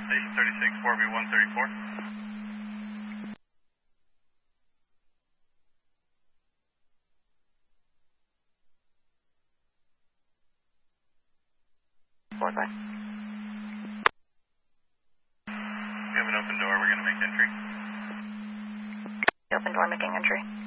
Station 36, 4B134. Four five. We have an open door, we're going to make entry. Open door making entry.